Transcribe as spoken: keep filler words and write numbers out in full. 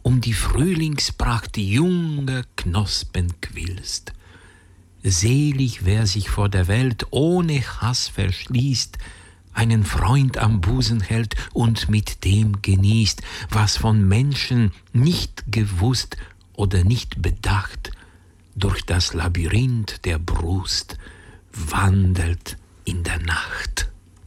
um die Frühlingspracht junger Knospen quillst. Selig, wer sich vor der Welt ohne Hass verschließt, einen Freund am Busen hält und mit dem genießt, was von Menschen nicht gewusst oder nicht bedacht, durch das Labyrinth der Brust wandelt in der Nacht.